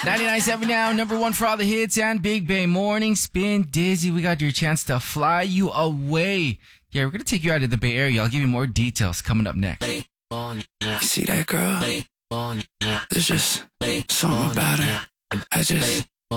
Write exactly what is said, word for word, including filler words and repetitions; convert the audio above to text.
ninety-nine point seven now, number one for all the hits and Big Bay Morning Spin. Dizzy, we got your chance to fly you away. Yeah, we're going to take you out of the Bay Area. I'll give you more details coming up next. You see that girl? There's just something about her. I just